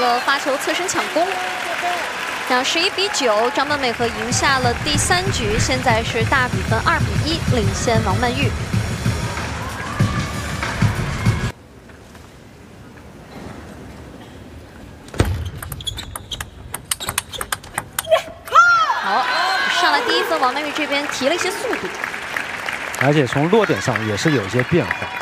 个发球侧身抢攻。这样11比9，张本美和赢下了第3局，现在是大比分2比1，领先王曼玉。 好，上来第1分，王曼玉这边提了一些速度， 而且从落点上也是有一些变化。